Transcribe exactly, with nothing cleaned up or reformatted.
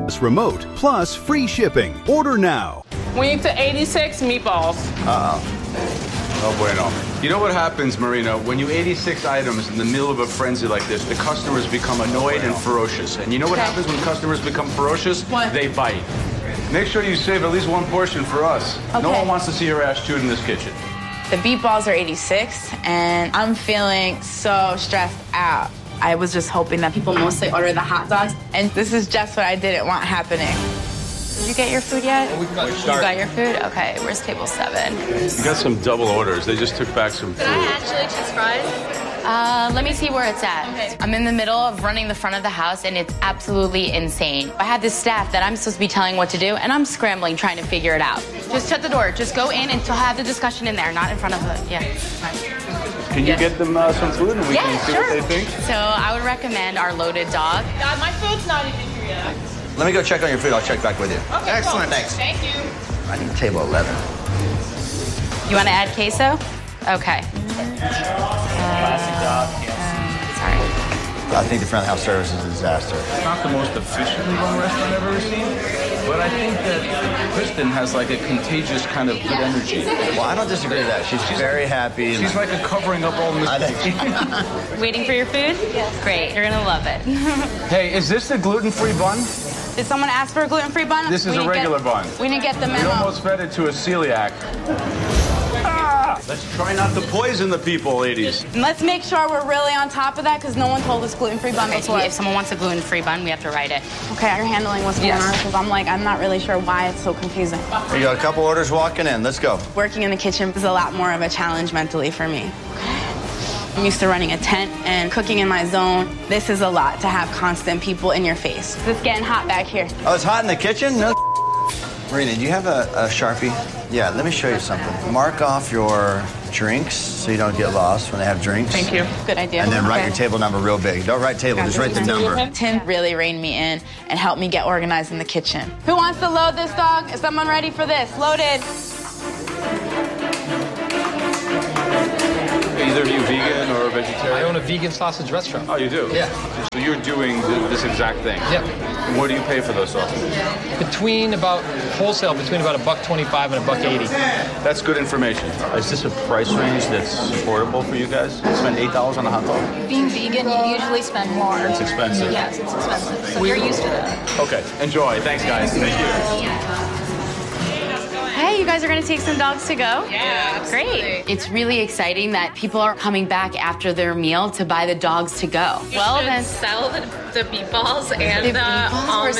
remote, plus free shipping. Order now. We need to eighty-six meatballs. Uh-oh. Oh, bueno. You know what happens, Marina, when you eighty-six items in the middle of a frenzy like this, the customers become annoyed and ferocious. And you know what Okay. happens when customers become ferocious? What? They bite. Make sure you save at least one portion for us. No Okay. one wants to see your ass chewed in this kitchen. The meatballs are eighty-six, and I'm feeling so stressed out. I was just hoping that people mostly order the hot dogs, and this is just what I didn't want happening. Did you get your food yet? We got You got your food? Okay, where's table seven? You got some double orders. They just took back some food. actually choose fries? Uh, let me see where it's at. Okay. I'm in the middle of running the front of the house, and it's absolutely insane. I have this staff that I'm supposed to be telling what to do, and I'm scrambling trying to figure it out. Just shut the door. Just go in and have the discussion in there, not in front of the, yeah. Can you Yes. get them uh, some food and we Yeah, can see sure. what they think? So I would recommend our loaded dog. Uh, my food's not even here yet. Let me go check on your food. I'll check back with you. Okay, Excellent. cool. Thanks. Thank you. I need table eleven. You want to add queso? Okay. Sorry. I think the front of house service is a disaster. It's not the most efficiently run restaurant I've ever seen, but I think that Kristen has like a contagious kind of good energy. Well, I don't disagree with that. She's very happy. and She's like a covering up all the I mistakes. think- Waiting for your food? Yes. Great. You're going to love it. Hey, is this the gluten-free bun? Did someone ask for a gluten-free bun? This is We a didn't get- regular bun. We didn't get the You memo. almost fed it to a celiac. Ah! Let's try not to poison the people, ladies. And let's make sure we're really on top of that, because no one told us gluten-free bun Okay, before. if someone wants a gluten-free bun, we have to write it. Okay, you're handling what's going Yes. on, because I'm like, I'm not really sure why it's so confusing. Here you go. A couple orders walking in. Let's go. Working in the kitchen is a lot more of a challenge mentally for me. I'm used to running a tent and cooking in my zone. This is a lot to have constant people in your face. It's getting hot back here. Oh, it's hot in the kitchen? No. Marina, do you have a, a Sharpie? Yeah, let me show you something. Mark off your drinks so you don't get lost when they have drinks. Thank you. Good idea. And then write Okay. your table number real big. Don't write table, just write the number. Tim really reined me in and helped me get organized in the kitchen. Who wants to load this dog? Is someone ready for this? Loaded. Either of you vegan or vegetarian? I own a vegan sausage restaurant. Oh, you do? Yeah. So you're doing th- this exact thing? Yep. What do you pay for those sausages? Between about, wholesale, between about a buck twenty-five and a buck eighty. That's good information. Is this a price range that's affordable for you guys? Spend eight dollars on a hot dog? Being vegan, you usually spend more. It's expensive. Yes, it's expensive. So you're used to that. Okay, enjoy. Thanks, guys. Thank you. Hey, you guys are going to take some dogs to go? Yeah, Great. It's really exciting that people are coming back after their meal to buy the dogs to go. Well, then, sell the, the meatballs and The the, meatballs?